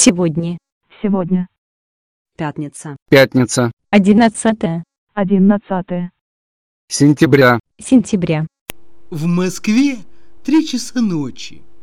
Сегодня. Сегодня. Пятница. Пятница. 11 11 Сентября. сентября. В Москве 3 часа ночи.